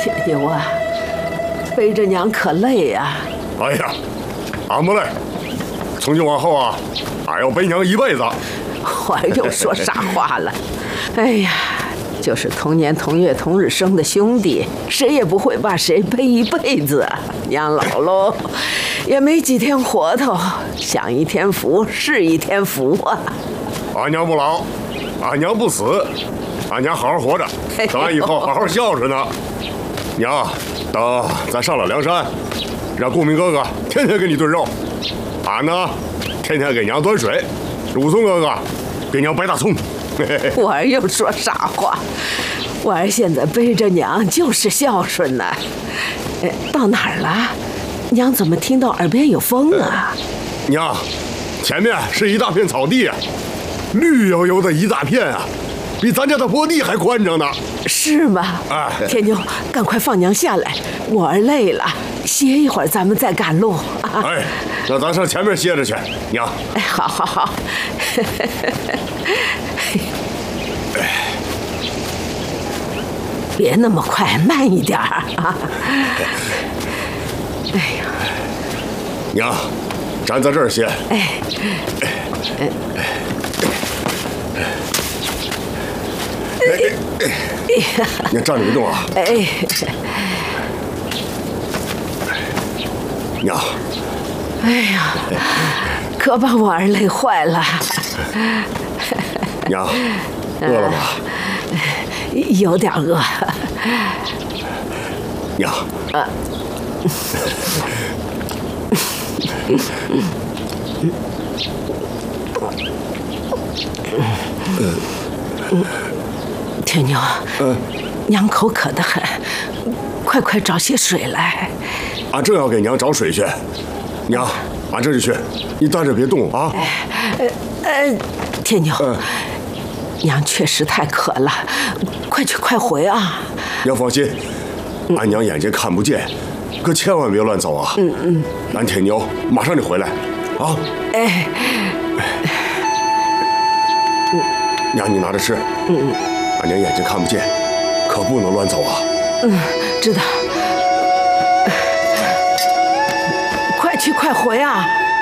天牛啊，背着娘可累呀。 哎呀，俺不累，从今往后啊，俺要背娘一辈子。 我又说啥话了？哎呀，就是同年同月同日生的兄弟，谁也不会把谁背一辈子。娘老喽，也没几天活头，享一天福是一天福啊。 俺娘不老，俺娘不死，俺娘好好活着，等俺以后好好孝顺呢。娘，等咱上了梁山，让顾明哥哥天天给你炖肉，俺呢天天给娘端水，武松哥哥给娘掰大葱。 我儿又说啥话？我儿现在背着娘就是孝顺呢。到哪儿了？娘怎么听到耳边有风啊？ 娘，前面是一大片草地啊，绿油油的一大片啊，比咱家的坡地还宽敞呢。 是吗？ 哎， 天妞，赶快放娘下来，我儿累了，歇一会儿，咱们再赶路。 哎，那咱上前面歇着去，娘。 哎，好好好。别那么快，慢一点啊！哎呀， 娘，咱在这儿歇。你站着别动啊！娘， 哎呀，可把我儿累坏了。 娘，饿了吧？ 有点饿。 娘，天妞，娘口渴得很，快找些水来。 俺正要给娘找水去，娘，俺这就去，你待着别动啊。 天妞，娘确实太渴了，快去快回啊！ 娘放心，俺娘眼睛看不见，可千万别乱走啊。俺铁牛马上就回来，啊。娘，你拿着吃。俺娘眼睛看不见，可不能乱走啊。 知道。快去快回啊！